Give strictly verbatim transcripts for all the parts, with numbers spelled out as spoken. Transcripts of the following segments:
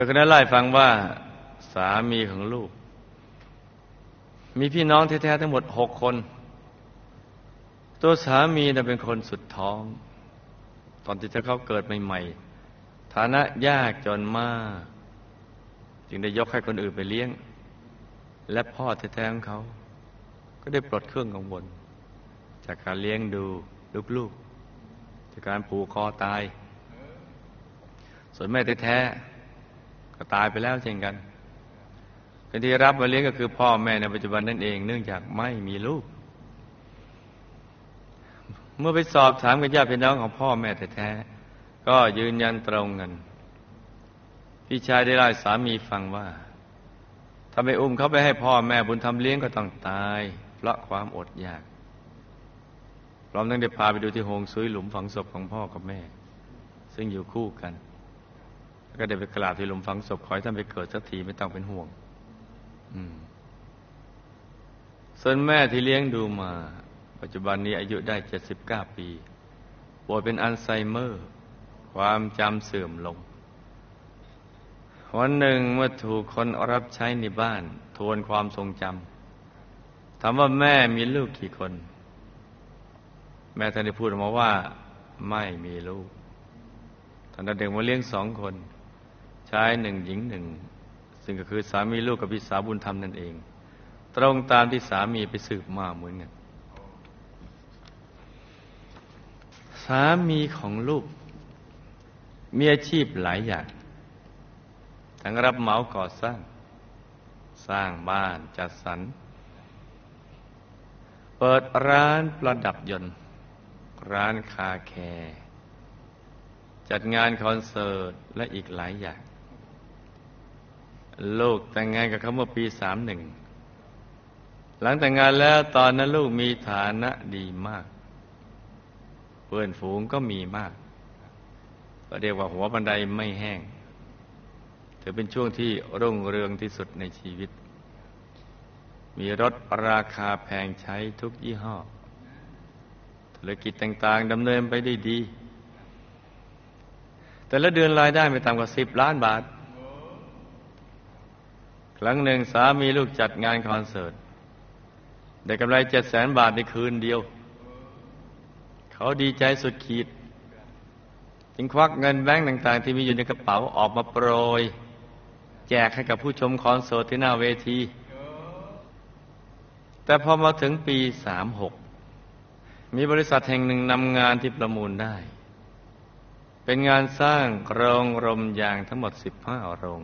ก็ได้เล่าให้ฟังว่าสามีของลูกมีพี่น้องแท้ๆทั้งหมดหกคนตัวสามีน่ะเป็นคนสุดท้องตอนที่เขาเกิดใหม่ๆฐานะยากจนมากจึงได้ยกให้คนอื่นไปเลี้ยงและพ่อแท้ๆของเขาก็ได้ปลดเครื่องกังวลจากการเลี้ยงดูลูกๆจากการผูกคอตายส่วนแม่แท้ๆก็ตายไปแล้วเช่นกันคนที่รับมาเลี้ยงก็คือพ่อแม่ในปัจจุบันนั่นเองเนื่องจากไม่มีลูกเมื่อไปสอบถามกับญาติพี่น้องของพ่อแม่แท้ๆก็ยืนยันตรงกันพี่ชายได้เล่าให้สามีฟังว่าถ้าไม่อุ้มเขาไปให้พ่อแม่บุญธรรมเลี้ยงก็ต้องตายเพราะความอดอยากพร้อมทั้งได้พาไปดูที่โฮงซุยหลุมฝังศพของพ่อกับแม่ซึ่งอยู่คู่กันแล้วก็ได้ไปกราบที่หลุมฝังศพขอให้ท่านไปเกิดสักทีไม่ต้องเป็นห่วงส่วนแม่ที่เลี้ยงดูมาปัจจุบันนี้อายุได้เจ็ดสิบเก้าปีป่วยเป็นอัลไซเมอร์ความจำเสื่อมลงวันหนึ่งเมื่อถูกคนรับใช้ในบ้านทวนความทรงจำถามว่าแม่มีลูกกี่คนแม่ท่านได้พูดออกมาว่าไม่มีลูกท่านได้เด็กมาเลี้ยงสองคนชายหนึ่งหญิงหนึ่งซึ่งก็คือสามีลูกกับพี่สาวบุญธรรมนั่นเองตรงตามที่สามีไปสืบมาเหมือนกันสามีของลูกมีอาชีพหลายอย่างทั้งรับเหมาก่อสร้างสร้างบ้านจัดสรรเปิดร้านประดับยนต์ร้านคาแคร์จัดงานคอนเสิร์ตและอีกหลายอย่างลูกแต่งงานกับเขาเมื่อปีสามหนึ่งหลังแต่งงานแล้วตอนนั้นลูกมีฐานะดีมากเพื่อนฝูงก็มีมากก็เรียกว่าหัวบันไดไม่แห้งถือเป็นช่วงที่รุ่งเรืองที่สุดในชีวิตมีรถราคาแพงใช้ทุกยี่ห้อธุรกิจต่างๆดำเนินไปได้ดีแต่ละเดือนรายได้ไม่ต่ำกว่าสิบล้านบาทครั้งหนึ่งสามีลูกจัดงานคอนเสิร์ตได้กำไรเจ็ดแสนบาทในคืนเดียวเขาดีใจสุดขีดจึงควักเงินแบงก์ต่างๆที่มีอยู่ในกระเป๋าออกมาโปรยแจกให้กับผู้ชมคอนเสิร์ตที่หน้าเวทีแต่พอมาถึงปีสามหกมีบริษัทแห่งหนึ่งนำงานที่ประมูลได้เป็นงานสร้างโรงรมยางทั้งหมดสิบห้าโรง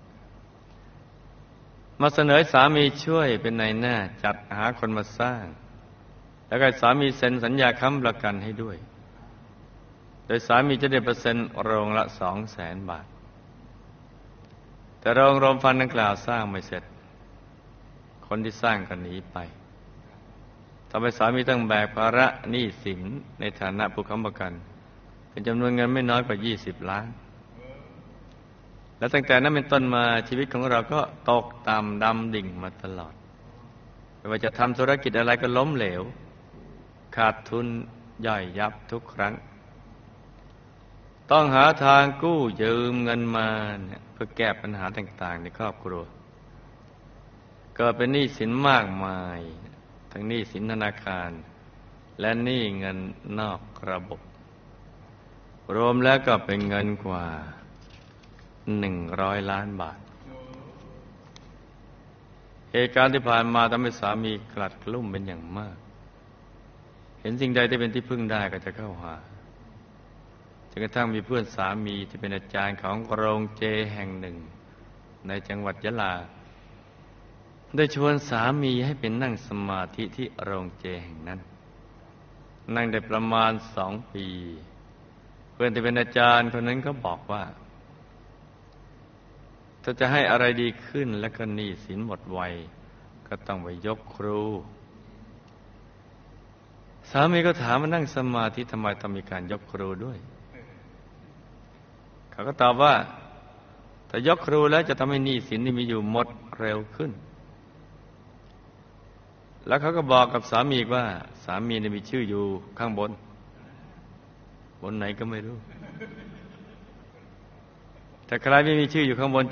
มาเสนอสามีช่วยเป็นนายหน้าจัดหาคนมาสร้างแล้วก็สามีเซ็นสัญญาค้ำประกันให้ด้วยโดยสามีจะได้เปอร์เซ็นต์โรงละสองแสนบาทแต่โรงรมฟันดังกล่าวสร้างไม่เสร็จคนที่สร้างก็หนีไปทำให้สามีต้องแบกภาระหนี้สินในฐานะผู้ค้ำประกันเป็นจำนวนเงินไม่น้อยกว่ายี่สิบล้านและตั้งแต่นั้นเป็นต้นมาชีวิตของเราก็ตกต่ำดำดิ่งมาตลอดไม่ว่าจะทำธุรกิจอะไรก็ล้มเหลวขาดทุนย่อยยับทุกครั้งต้องหาทางกู้ยืมเงินมาเนี่ยเพื่อแก้ปัญหาต่างๆในครอบครัวเกิดเป็นหนี้สินมากมายทั้งหนี้สินธนาคารและหนี้เงินนอกระบบรวมแล้วก็เป็นเงินกว่าหนึ่งร้อยล้านบาทเหตุการณ์ที่ผ่านมาทำให้สามีกลัดกลุ้มเป็นอย่างมากเห็นสิ่งใดที่เป็นที่พึ่งได้ก็จะเข้าหาจนกระทั่งมีเพื่อนสามีที่เป็นอาจารย์ของโรงเจแห่งหนึ่งในจังหวัดยะลาได้ชวนสามีให้เป็นนั่งสมาธิที่โรงเจแห่งนั้นนั่งได้ประมาณสองปีเพื่อนที่เป็นอาจารย์คนนั้นก็บอกว่าถ้าจะให้อะไรดีขึ้นและก็หนี้สินหมดไวก็ต้องไปยกครูสามีก็ถามว่านั่งสมาธิทำไมต้องมีการยกครูด้วยเขาก็ตอบว่าถ้ายกครูแล้วจะทำให้หนี้สินที่มีอยู่หมดเร็วขึ้นแล้วเขาก็บอกกับสามีว่าสามีเนี่ยมีชื่ออยู่ข้างบนบนไหนก็ไม่รู้แต่ใครไม่มีชื่ออยู่ข้างบน